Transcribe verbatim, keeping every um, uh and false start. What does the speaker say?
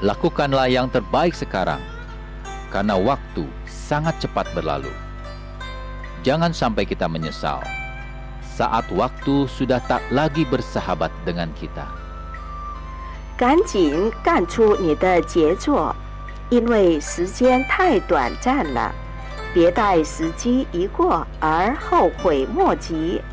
Lakukanlah yang terbaik sekarang, karena waktu sangat cepat berlalu. Jangan sampai kita menyesal saat waktu sudah tak lagi bersahabat dengan kita. 赶紧干出你的杰作，因为时间太短暂了，别待时机一过而后悔莫及。